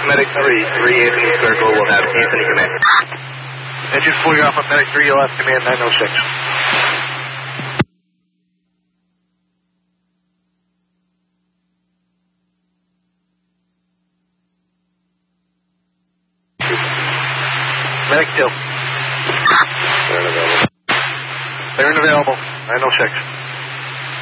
Medic 3, 3 Anthony Circle will have Anthony command. Engine 4, you're off on Medic 3, you'll have command 906. Medic 2. They're unavailable. They're unavailable. 906.